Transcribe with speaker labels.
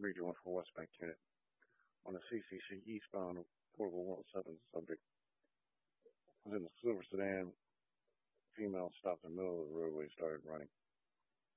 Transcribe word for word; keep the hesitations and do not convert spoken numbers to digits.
Speaker 1: Region one for West Bank Unit. On the C C C eastbound, portable one oh seven subject was in the silver sedan. Female stopped in the middle of the roadway and started running.